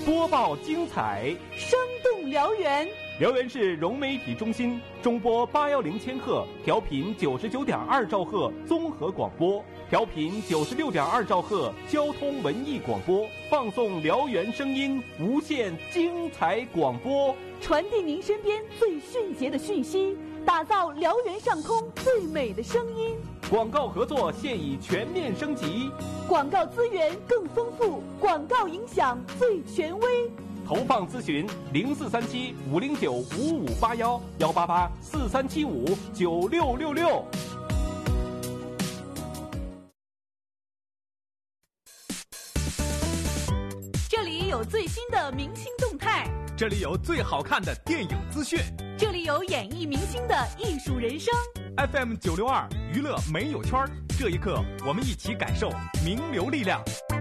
播报精彩， 生动辽源。 辽源市融媒体中心中波810千赫，调频99.2兆赫综合广播，调频96.2兆赫交通文艺广播，放送辽源声音，无限精彩广播， 传递您身边最迅捷的讯息，打造辽源上空最美的声音。 广告合作现已全面升级， 广告资源更丰富，广告影响最权威。 投放咨询0437-509-5581，188-4375-9666。 这里有最新的明星动态， 这里有最好看的电影资讯， 这里有演艺明星的艺术人生。 FM 962娱乐没有圈，这一刻我们一起感受名流力量。